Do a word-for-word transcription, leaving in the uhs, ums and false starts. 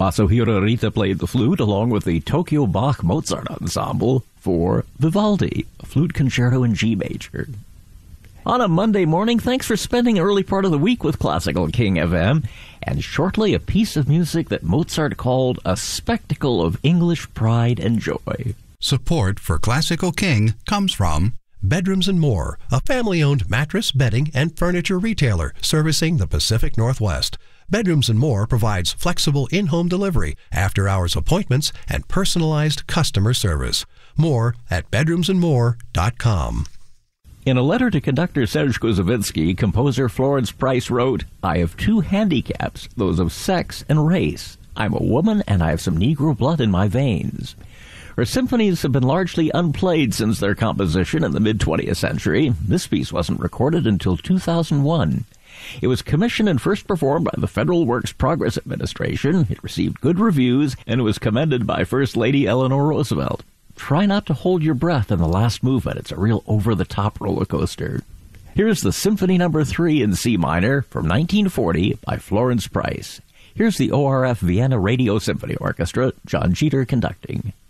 Masahiro Rita played the flute along with the Tokyo Bach Mozart Ensemble for Vivaldi, a flute concerto in G major. On a Monday morning, thanks for spending an early part of the week with Classical King F M, and shortly a piece of music that Mozart called a spectacle of English pride and joy. Support for Classical King comes from Bedrooms and More, a family-owned mattress, bedding, and furniture retailer servicing the Pacific Northwest. Bedrooms and More provides flexible in-home delivery, after-hours appointments, and personalized customer service. More at bedrooms and more dot com. In a letter to conductor Serge Koussevitzky, composer Florence Price wrote, "I have two handicaps, those of sex and race. I'm a woman and I have some Negro blood in my veins." Her symphonies have been largely unplayed since their composition in the mid-twentieth century. This piece wasn't recorded until two thousand one. It was commissioned and first performed by the Federal Works Progress Administration. It received good reviews and was commended by First Lady Eleanor Roosevelt. Try not to hold your breath in the last movement. It's a real over-the-top roller coaster. Here's the Symphony Number three in C minor from nineteen forty by Florence Price. Here's the O R F Vienna Radio Symphony Orchestra, John Jeter conducting.